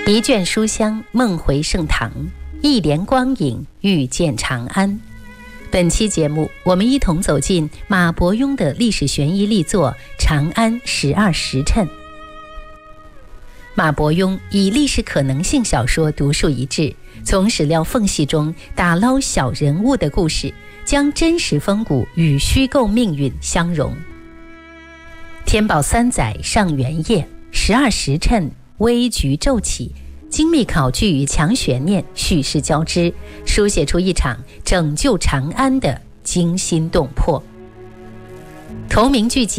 一卷书香，梦回盛唐；一帘光影，遇见长安。本期节目，我们一同走进马伯庸的历史悬疑力作《长安12时辰》。马伯庸以历史可能性小说独树一帜，从史料缝隙中打捞小人物的故事，将真实风骨与虚构命运相融。天宝3载上元夜，12时辰微局骤起，精密考据与强悬念叙事交织，书写出一场拯救长安的惊心动魄。同名剧集